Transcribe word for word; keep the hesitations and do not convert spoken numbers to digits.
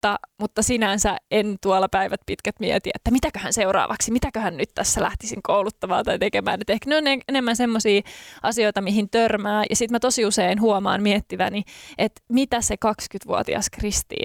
mutta, mutta sinänsä en tuolla päivät pitkät mieti, että mitäköhän seuraavaksi, mitäköhän nyt tässä lähtisin kouluttamaan tai tekemään. Et ehkä ne on enemmän semmoisia asioita, mihin törmää. Ja sitten mä tosi usein huomaan miettiväni, että mitä se kaksikymmentävuotias Kristiin